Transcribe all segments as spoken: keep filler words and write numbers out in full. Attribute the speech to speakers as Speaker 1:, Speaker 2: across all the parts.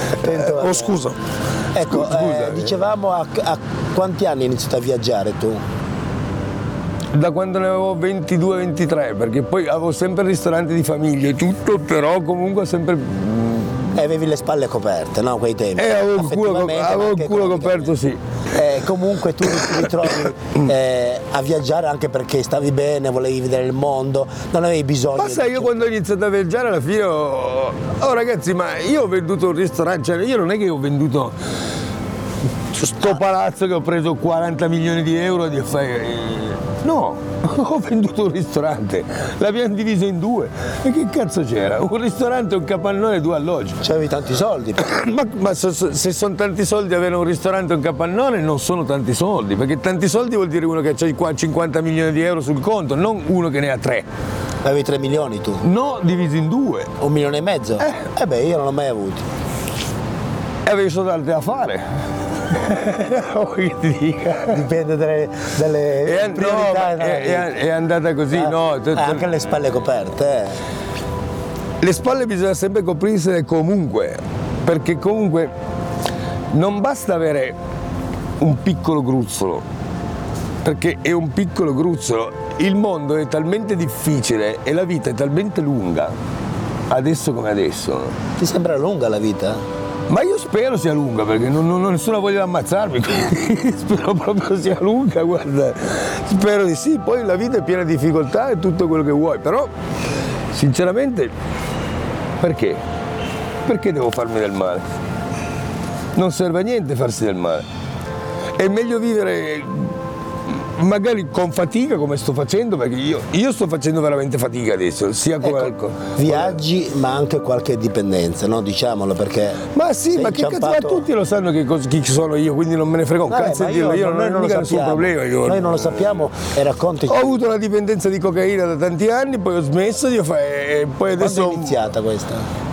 Speaker 1: Attento
Speaker 2: Eh, oh, scusa.
Speaker 1: Ecco,
Speaker 2: Scusa.
Speaker 1: eh, dicevamo a, a quanti anni hai iniziato a viaggiare tu?
Speaker 2: Da quando ne avevo ventidue ventitré, perché poi avevo sempre il ristorante di famiglia e tutto, però comunque sempre...
Speaker 1: E avevi le spalle coperte, no? Quei tempi.
Speaker 2: Eh, avevo il culo, co-
Speaker 1: Affettivamente, ma
Speaker 2: avevo
Speaker 1: anche
Speaker 2: il culo coperto, sì.
Speaker 1: Eh, comunque tu ti ritrovi eh, a viaggiare anche perché stavi bene, volevi vedere il mondo, non avevi bisogno.
Speaker 2: Ma sai, io quando ho iniziato a viaggiare alla fine ho... Oh ragazzi, ma io ho venduto un ristorante, cioè io non è che ho venduto sto palazzo che ho preso quaranta milioni di euro di affari. No, ho venduto un ristorante, l'abbiamo diviso in due. E che cazzo c'era? Un ristorante, un capannone e due alloggi.
Speaker 1: C'avevi tanti soldi.
Speaker 2: Ma, ma se, se sono tanti soldi avere un ristorante e un capannone non sono tanti soldi, perché tanti soldi vuol dire uno che ha cinquanta milioni di euro sul conto, non uno che ne ha tre.
Speaker 1: Avevi tre milioni tu?
Speaker 2: No, divisi in due.
Speaker 1: Un milione e mezzo?
Speaker 2: Eh.
Speaker 1: Eh beh, io non l'ho mai avuti.
Speaker 2: E avevi soltanto da fare. Oh, che ti dica.
Speaker 1: Dipende dalle, dalle
Speaker 2: È, an-
Speaker 1: priorità.
Speaker 2: no,
Speaker 1: nella
Speaker 2: è,
Speaker 1: vita.
Speaker 2: è- è andata così,
Speaker 1: Eh,
Speaker 2: no?
Speaker 1: eh, anche le spalle coperte, eh.
Speaker 2: Le spalle bisogna sempre coprirsele comunque, perché comunque non basta avere un piccolo gruzzolo, perché è un piccolo gruzzolo. Il mondo è talmente difficile e la vita è talmente lunga, adesso come adesso.
Speaker 1: Ti sembra lunga la vita?
Speaker 2: Ma io spero sia lunga, perché non, non ho nessuna voglia di ammazzarmi, quindi spero proprio sia lunga, guarda. Spero di sì, poi la vita è piena di difficoltà e tutto quello che vuoi, però sinceramente perché? Perché devo farmi del male? Non serve a niente farsi del male. È meglio vivere magari con fatica come sto facendo, perché io, io sto facendo veramente fatica adesso, sia come
Speaker 1: Ecco, viaggi ma anche qualche dipendenza, no? Diciamolo, perché
Speaker 2: ma sì,
Speaker 1: sei
Speaker 2: ma che cazzo, ma
Speaker 1: inciampato-
Speaker 2: tutti lo sanno che cos- chi sono io, quindi non me ne frega un
Speaker 1: Vabbè,
Speaker 2: cazzo
Speaker 1: ma
Speaker 2: di dirlo, io non,
Speaker 1: noi
Speaker 2: non ho
Speaker 1: lo
Speaker 2: nessun
Speaker 1: sappiamo.
Speaker 2: problema. Io,
Speaker 1: Noi non lo sappiamo e racconti.
Speaker 2: Ho avuto una dipendenza di cocaina da tanti anni, poi ho smesso di fare e poi adesso
Speaker 1: Quando è iniziata questa?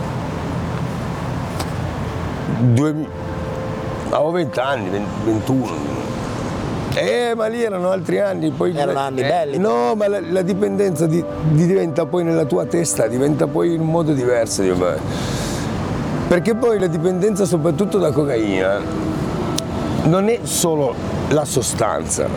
Speaker 2: due, avevo venti anni, ventuno. Eh, ma lì erano altri anni, poi
Speaker 1: Erano anni
Speaker 2: eh,
Speaker 1: belli.
Speaker 2: No, ma la, la dipendenza di, di diventa poi nella tua testa, diventa poi in un modo diverso. Dio, ma- Perché poi la dipendenza, soprattutto da cocaina, non è solo la sostanza,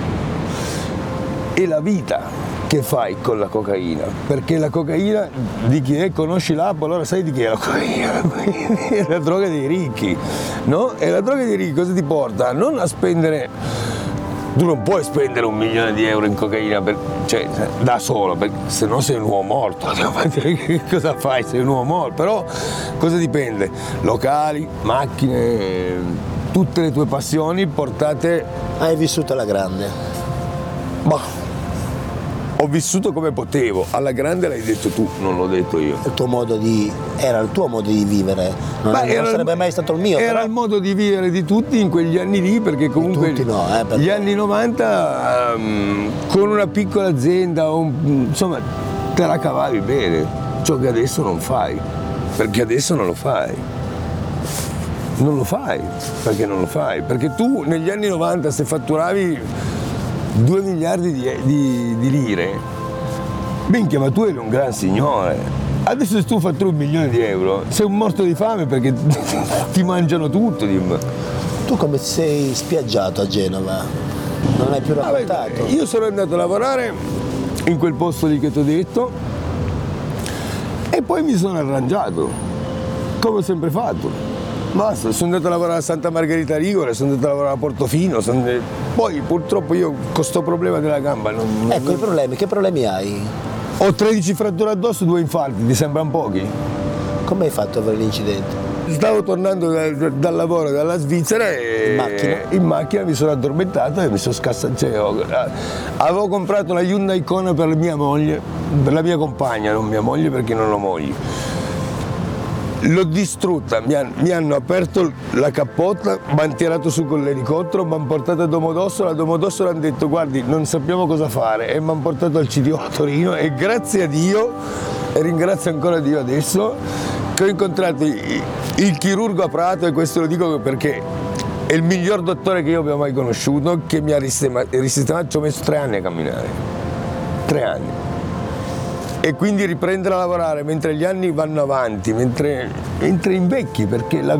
Speaker 2: è la vita che fai con la cocaina, perché la cocaina di chi è, conosci l'app, allora sai di chi è la cocaina, è la droga dei ricchi, no? E la droga dei ricchi cosa ti porta? Non a spendere, tu non puoi spendere un milione di euro in cocaina per, cioè, da solo, perché se no sei un uomo morto, che cosa fai? Sei un uomo morto, però cosa dipende? Locali, macchine, tutte le tue passioni portate.
Speaker 1: Hai vissuto alla grande.
Speaker 2: Bah, ho vissuto come potevo, alla grande l'hai detto tu, non l'ho detto io.
Speaker 1: Il tuo modo di. Era il tuo modo di vivere, non,
Speaker 2: Ma
Speaker 1: non
Speaker 2: era
Speaker 1: sarebbe
Speaker 2: il-
Speaker 1: mai stato il mio.
Speaker 2: Era
Speaker 1: però-
Speaker 2: il modo di vivere di tutti in quegli anni lì, perché comunque
Speaker 1: tutti no, eh, perché-
Speaker 2: gli anni novanta ehm, con una piccola azienda, un- insomma, te la cavavi bene, ciò che adesso non fai, perché adesso non lo fai. Non lo fai, perché non lo fai, perché tu negli anni novanta se fatturavi due miliardi di, di- di lire, minchia, ma tu eri un gran signore. Adesso se tu fatturi un milione di euro, sei un morto di fame perché ti mangiano tutto. Dimmi.
Speaker 1: Tu come sei spiaggiato a Genova? Non hai più
Speaker 2: Vabbè,
Speaker 1: raccontato?
Speaker 2: io sono andato a lavorare in quel posto lì che ti ho detto e poi mi sono arrangiato, come ho sempre fatto. Basta, sono andato a lavorare a Santa Margherita Ligure, sono andato a lavorare a Portofino, sono andato- poi purtroppo io con questo problema della gamba non, non-
Speaker 1: Ecco i problemi, che problemi hai?
Speaker 2: ho tredici fratture addosso e due infarti, ti sembrano pochi?
Speaker 1: Come hai fatto ad avere l'incidente?
Speaker 2: Stavo tornando da- da- dal lavoro dalla Svizzera e
Speaker 1: In macchina?
Speaker 2: in macchina mi sono addormentato e mi sono scassato. Cioè, ho- avevo comprato una Hyundai Kona per mia moglie, per la mia compagna, non mia moglie perché non ho moglie. L'ho distrutta, mi, han- mi hanno aperto la cappotta, mi hanno tirato su con l'elicottero, mi hanno portato a Domodossola, a Domodossola hanno detto guardi non sappiamo cosa fare e mi hanno portato al C D O a Torino e grazie a Dio, e ringrazio ancora Dio adesso, che ho incontrato il, il chirurgo a Prato, e questo lo dico perché è il miglior dottore che io abbia mai conosciuto, che mi ha risistemato, risistemato, ci ho messo tre anni a camminare, tre anni. E quindi riprendere a lavorare mentre gli anni vanno avanti, mentre, mentre invecchi, perché la